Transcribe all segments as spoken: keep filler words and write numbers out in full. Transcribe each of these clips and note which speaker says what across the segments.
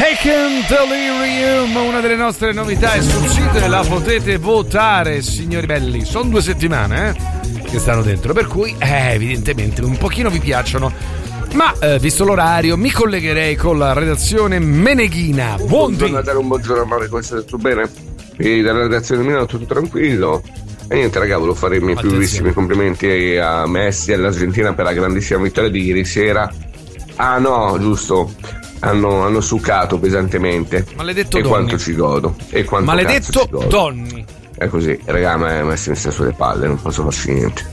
Speaker 1: Haken Delirium, una delle nostre novità è sul sito e la potete votare, signori belli. Sono due settimane eh, che stanno dentro, per cui eh, evidentemente un pochino vi piacciono. Ma eh, visto l'orario mi collegherei con la redazione meneghina.
Speaker 2: Buongiorno Natale, un buongiorno a Mario, come state? Tutto bene? E dalla redazione di Milano tutto tranquillo. E niente raga, volevo fare i miei più vivissimi complimenti a Messi e all'Argentina per la grandissima vittoria di ieri sera. Ah no, giusto, hanno, hanno succato pesantemente.
Speaker 1: Maledetto
Speaker 2: e
Speaker 1: Donni.
Speaker 2: quanto ci godo. E quanto
Speaker 1: Maledetto
Speaker 2: ci godo.
Speaker 1: Donni.
Speaker 2: È così, raga, ma Messi mi sta sulle palle, non posso farci niente.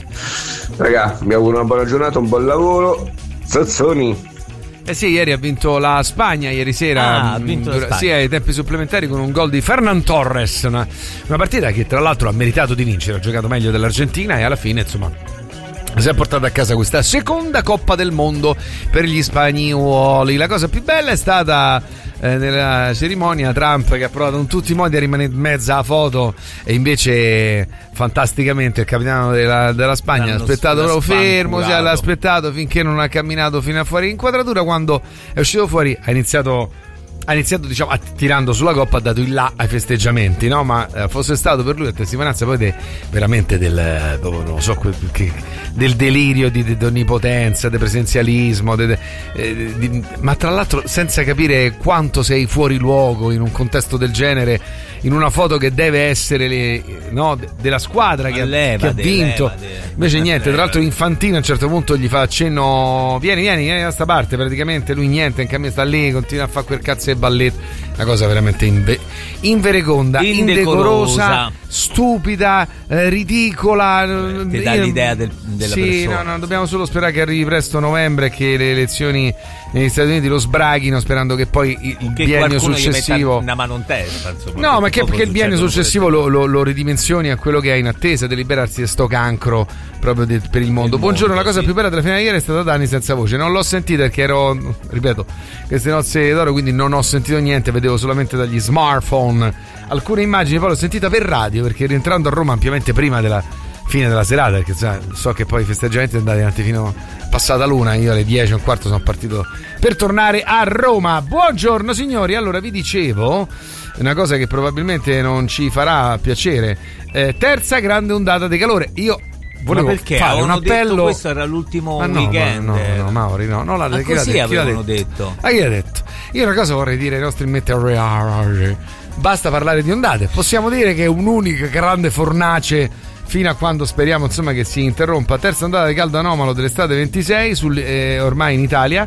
Speaker 2: Raga, vi auguro una buona giornata, un buon lavoro. Zazzoni.
Speaker 1: Eh sì, ieri ha vinto la Spagna, ieri sera,
Speaker 3: ah, ha vinto
Speaker 1: dura,
Speaker 3: la
Speaker 1: sì, ai tempi supplementari con un gol di Fernan Torres, una, una partita che tra l'altro ha meritato di vincere, ha giocato meglio dell'Argentina e alla fine insomma si è portata a casa questa seconda Coppa del Mondo per gli spagnoli. La cosa più bella è stata eh, nella cerimonia Trump che ha provato in tutti i modi a rimanere in mezzo alla foto e invece fantasticamente il capitano della, della Spagna ha aspettato proprio fermo, si l'ha aspettato finché non ha camminato fino a fuori inquadratura. Quando è uscito fuori ha iniziato ha iniziato diciamo tirando sulla coppa, ha dato il là ai festeggiamenti, no? Ma eh, fosse stato per lui a testimonianza poi de, veramente del eh, non lo so che, del delirio di, di onnipotenza, del presenzialismo de, de, eh, di, ma tra l'altro senza capire quanto sei fuori luogo in un contesto del genere, in una foto che deve essere le, no, de, della squadra che, levade, ha, che ha vinto levade, invece niente, levade. Tra l'altro Infantino a un certo punto gli fa accenno vieni vieni vieni da sta parte, praticamente lui niente, in cambio sta lì, continua a fare quel cazzo e balletto, una cosa veramente inve- invereconda, indecorosa, indecorosa, stupida, eh, ridicola,
Speaker 3: ti dà l'idea del, della
Speaker 1: sì,
Speaker 3: persona.
Speaker 1: No, no, dobbiamo solo sperare che arrivi presto novembre e che le elezioni negli Stati Uniti lo sbraghino, sperando che poi il
Speaker 3: che
Speaker 1: biennio successivo
Speaker 3: una mano in testa, insomma,
Speaker 1: no, ma che perché il biennio successivo lo, lo, lo ridimensioni a quello che è in attesa di liberarsi di sto cancro proprio di, per il mondo. Il Buongiorno, mondo, la cosa sì. più bella della finale di ieri è stata Dani senza voce, non l'ho sentita perché ero, ripeto, queste nozze d'oro, quindi non ho sentito niente, vedevo solamente dagli smartphone alcune immagini, poi l'ho sentita per radio perché rientrando a Roma ampiamente prima della fine della serata, perché so che poi i festeggiamenti sono andati avanti fino passata l'una, io alle dieci e un quarto sono partito per tornare a Roma. Buongiorno signori, allora vi dicevo una cosa che probabilmente non ci farà piacere, eh, terza grande ondata di calore. Io volevo
Speaker 3: ma perché
Speaker 1: fare un appello,
Speaker 3: detto questo era l'ultimo
Speaker 1: ah, no,
Speaker 3: weekend,
Speaker 1: no no no Mauri no, no la,
Speaker 3: ma
Speaker 1: chi
Speaker 3: così
Speaker 1: l'ha,
Speaker 3: avevano
Speaker 1: chi l'ha detto?
Speaker 3: detto
Speaker 1: Ma chi l'ha detto? Io una cosa vorrei dire ai nostri meteorologi, basta parlare di ondate, possiamo dire che è un'unica grande fornace fino a quando speriamo insomma che si interrompa. Terza ondata di caldo anomalo dell'estate ventisei sul, eh, ormai in Italia,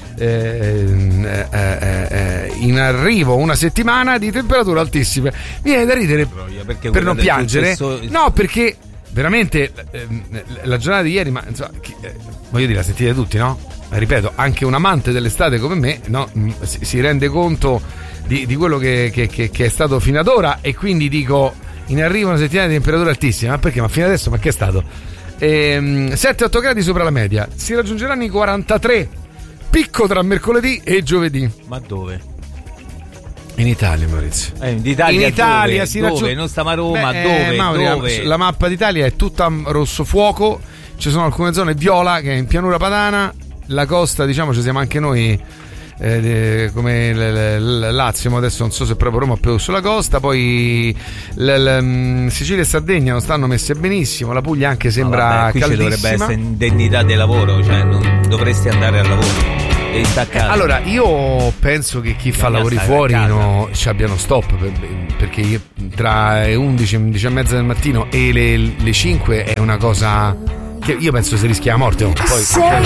Speaker 1: eh, eh, eh, eh, in arrivo una settimana di temperature altissime. Viene da ridere per non piangere, stesso... no, perché veramente eh, la giornata di ieri, ma insomma, chi, eh, voglio dire, la sentite tutti, no? Ripeto, anche un amante dell'estate come me, no, si, si rende conto di, di quello che, che, che, che è stato fino ad ora, e quindi dico in arrivo una settimana di temperatura altissima. Ma perché? Ma fino adesso ma che è stato? Ehm, sette otto gradi sopra la media, si raggiungeranno i quarantatré, picco tra mercoledì e giovedì.
Speaker 3: Ma dove?
Speaker 1: In Italia, Maurizio.
Speaker 3: Eh, in Italia,
Speaker 1: in Italia
Speaker 3: dove?
Speaker 1: si
Speaker 3: dove?
Speaker 1: raggiunge.
Speaker 3: Non stiamo a Roma.
Speaker 1: Beh,
Speaker 3: dove?
Speaker 1: Eh, Mauri,
Speaker 3: dove?
Speaker 1: La mappa d'Italia è tutta rosso fuoco. Ci sono alcune zone viola, che è in pianura padana. La costa, diciamo, ci siamo anche noi, eh, come l- l- Lazio, ma adesso non so se proprio Roma più sulla costa. Poi l- l- Sicilia e Sardegna non stanno messe benissimo. La Puglia anche sembra
Speaker 3: no, vabbè, qui
Speaker 1: caldissima.
Speaker 3: ci dovrebbe essere indennità di lavoro, cioè non dovresti andare al lavoro.
Speaker 1: Eh, allora io penso che chi fa lavori fuori no, ci abbiano stop, per, perché io, tra le undici, undici e mezza del mattino e le, le cinque è una cosa che io penso si rischia la morte. Poi